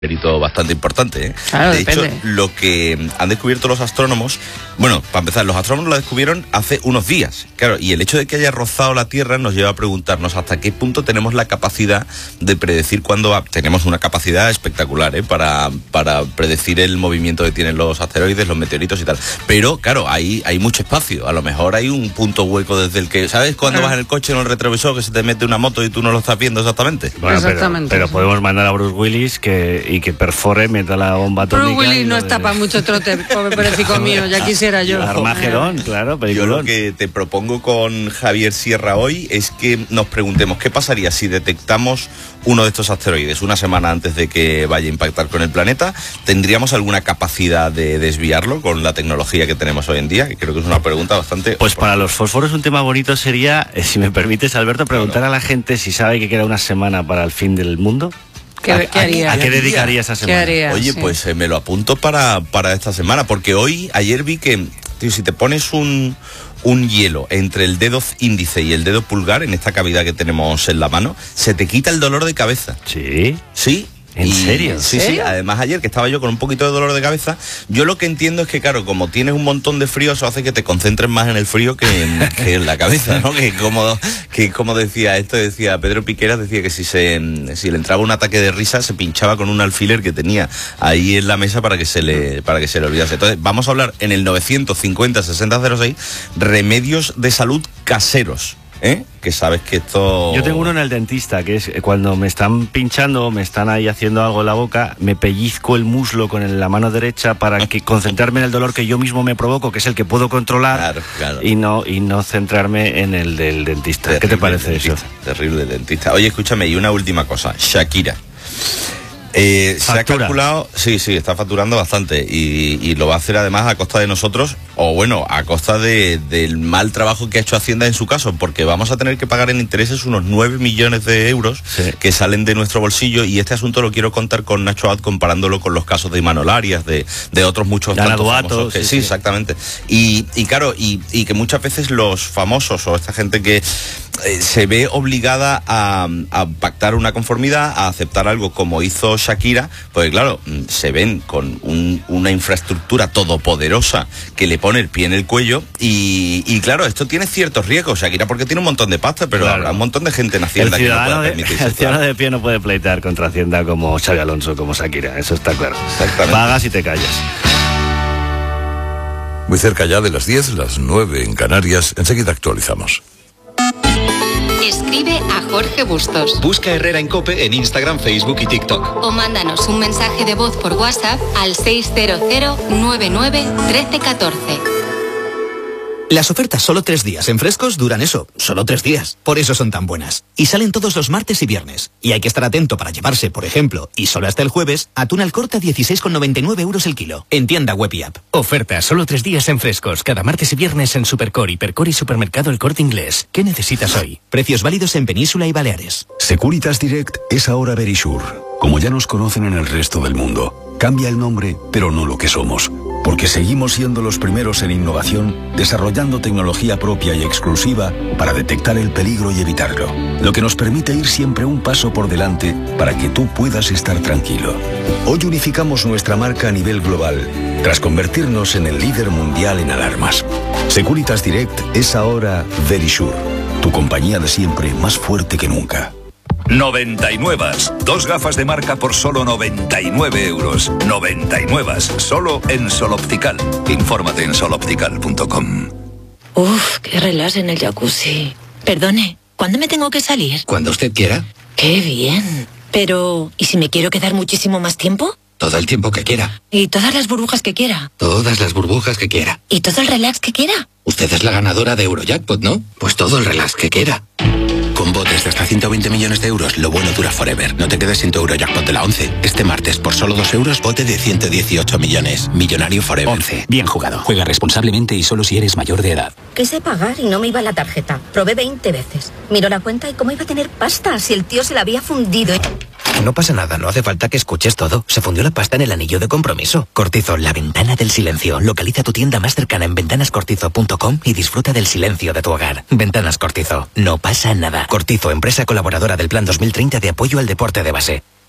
perito bastante importante, ¿eh? Claro, de depende. hecho, lo que han descubierto los astrónomos, bueno, para empezar, los astrónomos lo descubrieron hace unos días, claro, y el hecho de que haya rozado la Tierra nos lleva a preguntarnos hasta qué punto tenemos la capacidad de predecir cuándo tenemos una capacidad espectacular, ¿eh? para predecir el movimiento que tienen los asteroides, los meteoritos y tal. Pero, claro, hay mucho espacio, a lo mejor hay un punto hueco desde el que, ¿sabes? Cuando vas en el coche en el retrovisor que se te mete una moto y tú no lo estás viendo exactamente. Bueno, Exactamente. pero podemos mandar a Bruce Willis y que perfore, meta la bomba atómica. Bruce Willis no está para mucho trote, pobre perecico mío, ya quisiera yo. Armagedón, claro, Yo peliculón. lo que te propongo con Javier Sierra hoy es que nos preguntemos qué pasaría si detectamos uno de estos asteroides una semana antes de que vaya a impactar con el planeta. ¿Tendríamos alguna capacidad de desviarlo con la tecnología que tenemos hoy en día? Que creo que es una pregunta bastante... Pues para los fósforos un tema bonito sería, si me permites, Alberto, preguntar a la gente si sabe que queda una semana para el fin del mundo. ¿Qué haría? ¿A qué dedicaría esa semana? ¿Qué haría? Oye, Sí. pues me lo apunto para esta semana, porque ayer vi que, tío, si te pones un hielo entre el dedo índice y el dedo pulgar, en esta cavidad que tenemos en la mano, se te quita el dolor de cabeza. Sí. ¿Sí? ¿En serio? Sí, sí. Además, ayer que estaba yo con un poquito de dolor de cabeza, yo lo que entiendo es que, claro, como tienes un montón de frío, eso hace que te concentres más en el frío que en la cabeza, ¿no? Que como decía Pedro Piqueras, decía que si le entraba un ataque de risa, se pinchaba con un alfiler que tenía ahí en la mesa para que se le olvidase. Entonces, vamos a hablar en el 950-6006, remedios de salud caseros. Que sabes que esto... Yo tengo uno en el dentista, que es cuando me están pinchando, me están ahí haciendo algo en la boca, me pellizco el muslo con la mano derecha para concentrarme en el dolor que yo mismo me provoco, que es el que puedo controlar, claro. y no centrarme en el del dentista. Terrible. ¿Qué te parece dentista, eso? Terrible dentista. Oye, escúchame, y una última cosa. Shakira. Se ha calculado, sí, está facturando bastante y lo va a hacer además a costa de nosotros, o bueno, a costa del mal trabajo que ha hecho Hacienda en su caso, porque vamos a tener que pagar en intereses unos 9 millones de euros que salen de nuestro bolsillo, y este asunto lo quiero contar con Nacho Abad comparándolo con los casos de Imanol Arias, de otros muchos tantos famosos que, sí, exactamente. Y claro, y que muchas veces los famosos o esta gente que se ve obligada a pactar una conformidad, a aceptar algo como hizo Shakira, pues claro, se ven con una infraestructura todopoderosa que le pone el pie en el cuello y claro, esto tiene ciertos riesgos. Shakira porque tiene un montón de pasta, pero claro, habrá un montón de gente en Hacienda que no pueda permitirse. El ciudadano de pie no puede pleitear contra Hacienda como Xabi Alonso, como Shakira, eso está claro. Exactamente. Pagas y te callas. Muy cerca ya de las 10, las 9 en Canarias, enseguida actualizamos. Escribe a Jorge Bustos. Busca Herrera en COPE en Instagram, Facebook y TikTok. O mándanos un mensaje de voz por WhatsApp al 600-99-1314. Las ofertas solo 3 días en Frescos duran eso, solo 3 días. Por eso son tan buenas. Y salen todos los martes y viernes. Y hay que estar atento para llevarse, por ejemplo, y solo hasta el jueves, atún al corte a 16,99 euros el kilo. En tienda web y app. Ofertas solo 3 días en Frescos. Cada martes y viernes en Supercore, Hipercore y Supermercado El Corte Inglés. ¿Qué necesitas hoy? Precios válidos en Península y Baleares. Securitas Direct es ahora Verisure. Como ya nos conocen en el resto del mundo. Cambia el nombre, pero no lo que somos. Porque seguimos siendo los primeros en innovación, desarrollando tecnología propia y exclusiva para detectar el peligro y evitarlo. Lo que nos permite ir siempre un paso por delante para que tú puedas estar tranquilo. Hoy unificamos nuestra marca a nivel global, tras convertirnos en el líder mundial en alarmas. Securitas Direct es ahora Verisure, tu compañía de siempre más fuerte que nunca. 99. 2 gafas de marca por solo 99 euros. 99. Solo en Sol Optical. Infórmate en soloptical.com. Uf, qué relax en el jacuzzi. Perdone, ¿cuándo me tengo que salir? Cuando usted quiera. Qué bien. Pero, ¿y si me quiero quedar muchísimo más tiempo? Todo el tiempo que quiera. ¿Y todas las burbujas que quiera? Todas las burbujas que quiera. ¿Y todo el relax que quiera? Usted es la ganadora de Eurojackpot, ¿no? Pues todo el relax que quiera. Con botes de hasta 120 millones de euros, lo bueno dura forever. No te quedes sin tu Eurojackpot de la 11. Este martes, por solo 2 euros, bote de 118 millones. Millonario forever. 11. Bien jugado. Juega responsablemente y solo si eres mayor de edad. Quise pagar y no me iba la tarjeta. Probé 20 veces. Miró la cuenta y cómo iba a tener pasta si el tío se la había fundido. No pasa nada, no hace falta que escuches todo. Se fundió la pasta en el anillo de compromiso. Cortizo, la ventana del silencio. Localiza tu tienda más cercana en ventanascortizo.com y disfruta del silencio de tu hogar. Ventanas Cortizo. No pasa nada. Cortizo, empresa colaboradora del Plan 2030 de apoyo al deporte de base.